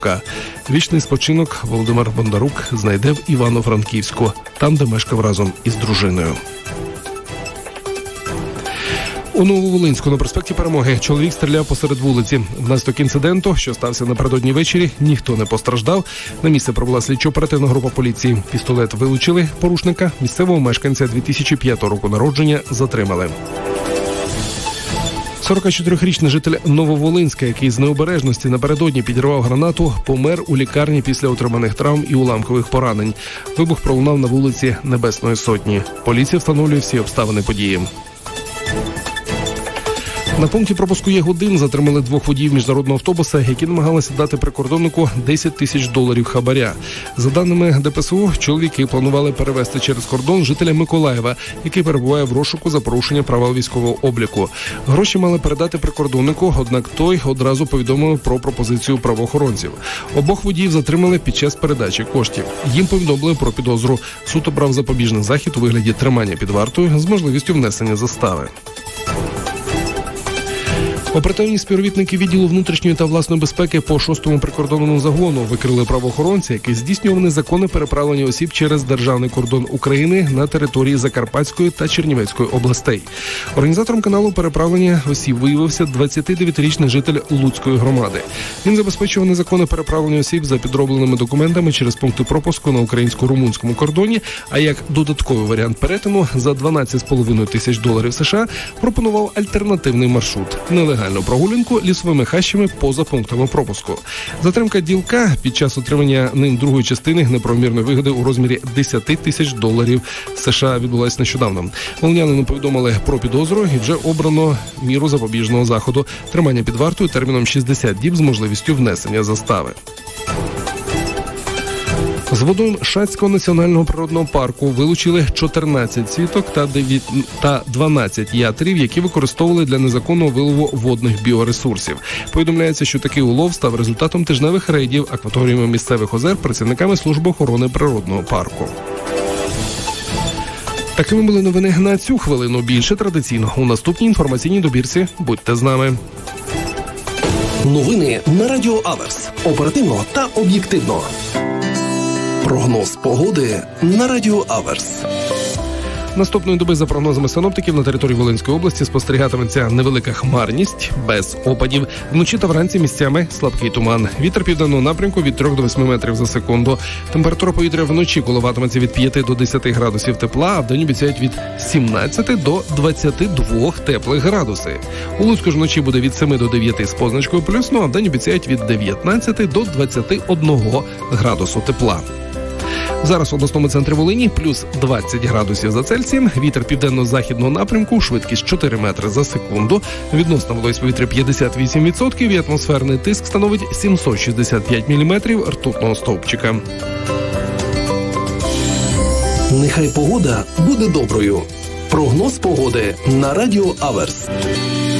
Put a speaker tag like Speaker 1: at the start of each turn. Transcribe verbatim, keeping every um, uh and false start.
Speaker 1: Вічний спочинок Володимир Бондарук знайде в Івано-Франківську, там, де мешкав разом із дружиною. У Нововолинську на проспекті Перемоги чоловік стріляв посеред вулиці. Внаслідок інциденту, що стався напередодні ввечері, ніхто не постраждав. На місце прибула слідчо-оперативна група поліції. Пістолет вилучили, порушника, місцевого мешканця дві тисячі п'ятого року народження, затримали. сорокачотирирічний житель Нововолинська, який з необережності напередодні підірвав гранату, помер у лікарні після отриманих травм і уламкових поранень. Вибух пролунав на вулиці Небесної Сотні. Поліція встановлює всі обставини події. На пункті пропуску Ягодин затримали двох водіїв міжнародного автобуса, які намагалися дати прикордоннику десять тисяч доларів хабаря. За даними ДПСУ, чоловіки планували перевезти через кордон жителя Миколаєва, який перебуває в розшуку за порушення правил військового обліку. Гроші мали передати прикордоннику, однак той одразу повідомив про пропозицію правоохоронців. Обох водіїв затримали під час передачі коштів. Їм повідомили про підозру. Суд обрав запобіжний захід у вигляді тримання під вартою з можливістю внесення застави. Оперативні співробітники відділу внутрішньої та власної безпеки по шостому прикордонному загону викрили правоохоронця, який здійснював незаконне переправлення осіб через державний кордон України на території Закарпатської та Чернівецької областей. Організатором каналу переправлення осіб виявився двадцятидевятирічний житель Луцької громади. Він забезпечував незаконне переправлення осіб за підробленими документами через пункти пропуску на українсько-румунському кордоні, а як додатковий варіант перетину за дванадцять з половиною тисяч доларів США пропонував альтернативний маршрут – нелегальну прогулянку лісовими хащами поза пунктами пропуску. Затримка ділка під час отримання ним другої частини неправомірної вигоди у розмірі десять тисяч доларів США відбулася нещодавно. Волинянину повідомили про підозру і вже обрано міру запобіжного заходу – тримання під вартою терміном шістдесят діб з можливістю внесення застави. З водойм Шацького національного природного парку вилучили чотирнадцять сіток та дванадцять ятрів, які використовували для незаконного вилову водних біоресурсів. Повідомляється, що такий улов став результатом тижневих рейдів акваторіями місцевих озер працівниками служби охорони природного парку. Такими були новини на цю хвилину. Більше традиційно у наступній інформаційній добірці. Будьте з нами.
Speaker 2: Новини на Радіо Аверс. Оперативно та об'єктивно. Прогноз погоди на Радіо Аверс.
Speaker 1: Наступної доби, за прогнозами синоптиків, на території Волинської області спостерігатиметься невелика хмарність, без опадів. Вночі та вранці місцями слабкий туман. Вітер південного напрямку від трьох до восьми метрів за секунду. Температура повітря вночі коливатиметься від п'яти до десяти градусів тепла, а вдень обіцяють від сімнадцяти до двадцяти двох теплих градусів. У Луцьку ж вночі буде від семи до дев'яти з позначкою плюс, ну а вдень обіцяють від дев'ятнадцяти до двадцяти одного градусу тепла. Зараз в обласному центрі Волині плюс двадцять градусів за Цельсієм, вітер південно-західного напрямку, швидкість чотири метри за секунду, відносна вологість повітря п'ятдесят вісім відсотків і атмосферний тиск становить сімсот шістдесят п'ять міліметрів ртутного стовпчика.
Speaker 2: Нехай погода буде доброю. Прогноз погоди на Радіо Аверс.